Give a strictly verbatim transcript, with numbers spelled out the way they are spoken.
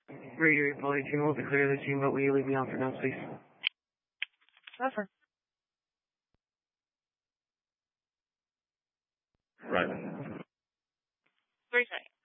Radio Reply team will be clear the team, but will you leave me on for now, please? Over. Right. Three seconds.